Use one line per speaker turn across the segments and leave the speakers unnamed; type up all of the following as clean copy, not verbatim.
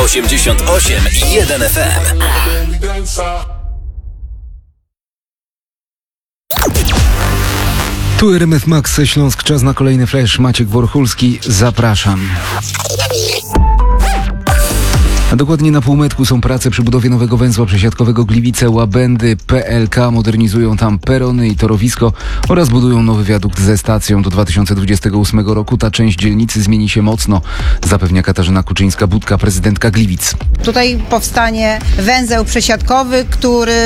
88,1 FM.
Tu RMF Max Śląsk, czas na kolejny flash. Maciek Worchulski, zapraszam. A dokładnie na półmetku są prace przy budowie nowego węzła przesiadkowego Gliwice-Łabędy. PLK modernizują tam perony i torowisko oraz budują nowy wiadukt ze stacją. Do 2028 roku ta część dzielnicy zmieni się mocno, zapewnia Katarzyna Kuczyńska-Budka, prezydentka Gliwic.
Tutaj powstanie węzeł przesiadkowy, który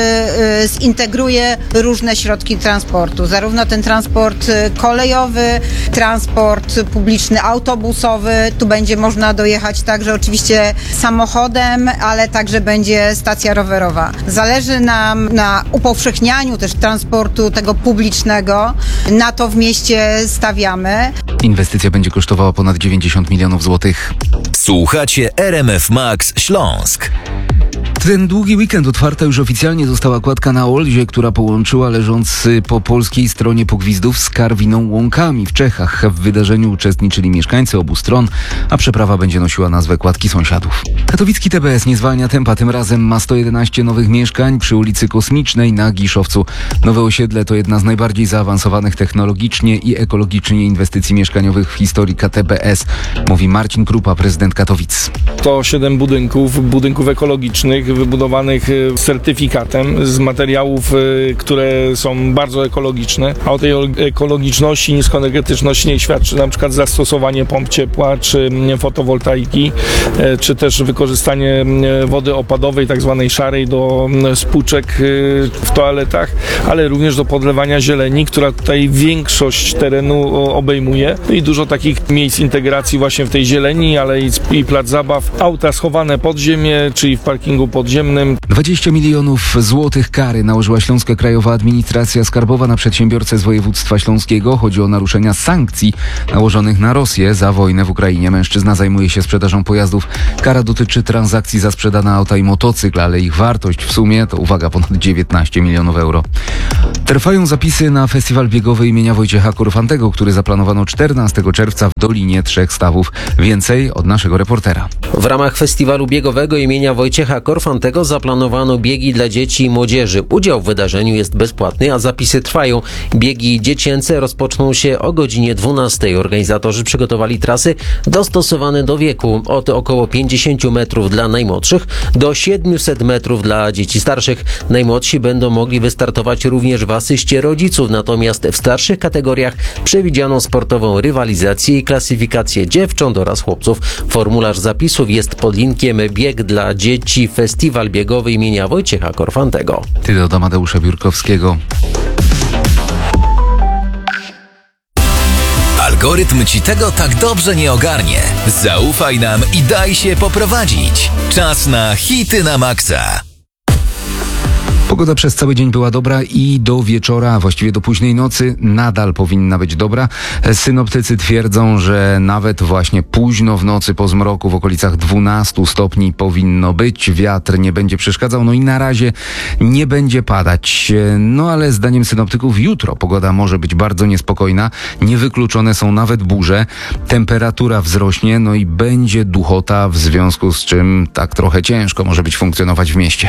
zintegruje różne środki transportu. Zarówno ten transport kolejowy, transport publiczny, autobusowy. Tu będzie można dojechać także oczywiście samochodem, ale także będzie stacja rowerowa. Zależy nam na upowszechnianiu też transportu tego publicznego. Na to w mieście stawiamy.
Inwestycja będzie kosztowała ponad 90 milionów złotych.
Słuchacie RMF Max Śląsk.
Ten długi weekend otwarta już oficjalnie została kładka na Olzie, która połączyła leżący po polskiej stronie Pogwizdów z Karwiną Łąkami w Czechach. W wydarzeniu uczestniczyli mieszkańcy obu stron, a przeprawa będzie nosiła nazwę Kładki Sąsiadów. Katowicki TBS nie zwalnia tempa, tym razem ma 111 nowych mieszkań przy ulicy Kosmicznej na Giszowcu. Nowe osiedle to jedna z najbardziej zaawansowanych technologicznie i ekologicznie inwestycji mieszkaniowych w historii KTBS, mówi Marcin Krupa, prezydent Katowic.
To 7 budynków ekologicznych, wybudowanych z certyfikatem, z materiałów, które są bardzo ekologiczne, a o tej ekologiczności, niskoenergetyczności nie świadczy na przykład zastosowanie pomp ciepła, czy fotowoltaiki, czy też wykorzystanie wody opadowej, tak zwanej szarej, do spłuczek w toaletach, ale również do podlewania zieleni, która tutaj większość terenu obejmuje. I dużo takich miejsc integracji właśnie w tej zieleni, ale i plac zabaw, auta schowane pod ziemię, czyli w parkingu podziemnym.
20 milionów złotych kary nałożyła Śląska Krajowa Administracja Skarbowa na przedsiębiorcę z województwa śląskiego. Chodzi o naruszenia sankcji nałożonych na Rosję za wojnę w Ukrainie. Mężczyzna zajmuje się sprzedażą pojazdów. Kara dotyczy transakcji za sprzedane auta i motocykl, ale ich wartość w sumie to, uwaga, ponad 19 milionów euro. Trwają zapisy na festiwal biegowy imienia Wojciecha Korfantego, który zaplanowano 14 czerwca w Dolinie Trzech Stawów. Więcej od naszego reportera.
W ramach festiwalu biegowego imienia Wojciecha Korfantego zaplanowano biegi dla dzieci i młodzieży. Udział w wydarzeniu jest bezpłatny, a zapisy trwają. Biegi dziecięce rozpoczną się o godzinie 12. Organizatorzy przygotowali trasy dostosowane do wieku. Od około 50 metrów dla najmłodszych do 700 metrów dla dzieci starszych. Najmłodsi będą mogli wystartować również w asyście rodziców, natomiast w starszych kategoriach przewidziano sportową rywalizację i klasyfikację dziewcząt oraz chłopców. Formularz zapisów jest pod linkiem Bieg dla dzieci Festiwal biegowy imienia Wojciecha Korfantego.
Tyle od Amadeusza Biurkowskiego.
Algorytm ci tego tak dobrze nie ogarnie. Zaufaj nam i daj się poprowadzić. Czas na hity na maksa.
Pogoda przez cały dzień była dobra i do wieczora, a właściwie do późnej nocy nadal powinna być dobra. Synoptycy twierdzą, że nawet właśnie późno w nocy po zmroku w okolicach 12 stopni powinno być. Wiatr nie będzie przeszkadzał, no i na razie nie będzie padać. No ale zdaniem synoptyków jutro pogoda może być bardzo niespokojna. Niewykluczone są nawet burze. Temperatura wzrośnie, no i będzie duchota, w związku z czym tak trochę ciężko może być funkcjonować w mieście.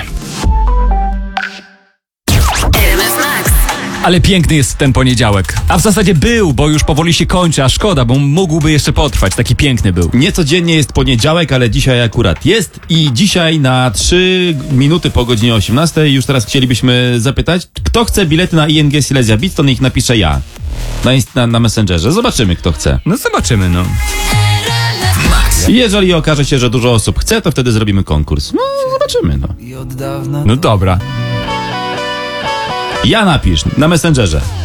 Ale piękny jest ten poniedziałek. A w zasadzie był, bo już powoli się kończy, a szkoda, bo mógłby jeszcze potrwać. Taki piękny był.
Niecodziennie jest poniedziałek, ale dzisiaj akurat jest i dzisiaj na 3 minuty po godzinie 18 już teraz chcielibyśmy zapytać, kto chce bilety na ING Silesia Beat, to niech napisze ja. Na Messengerze. Zobaczymy, kto chce.
No zobaczymy, no.
I jeżeli okaże się, że dużo osób chce, to wtedy zrobimy konkurs. No, zobaczymy, no.
No dobra.
Ja napisz na Messengerze.